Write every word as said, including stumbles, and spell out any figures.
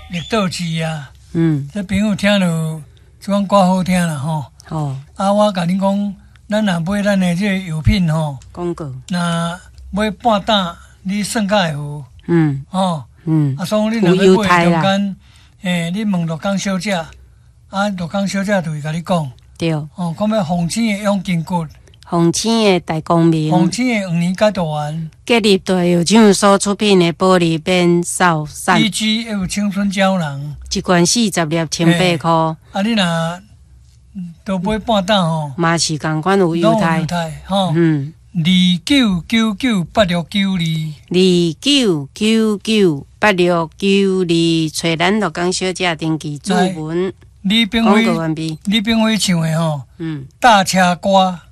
绿豆萁啊， 嗯， 这朋友听了这款歌好听啦吼。 哦， 啊，我甲恁讲，咱若买咱的这个药品吼， 广告， 若买半担，你算较会好嗯吼。 嗯， 啊，所以你若要买中间，诶，你问陆江小姐，啊，陆江小姐就会甲你讲， 对， 哦，讲要红青的养筋骨， 红青的大光明， 红青的黄年解毒丸， 结合大药厂所出品的玻璃变扫散， 以及还有青春胶囊， 一罐四十粒千八块， 啊，你若都买半担吼， 嘛是共款有优拢有待优，待吼。 嗯， 二九九九八六九二， 二九九九八六九二，找咱陆江小姐登记注文， 李冰广告辉， 完毕， 李冰辉唱的吼， 嗯， 大车歌。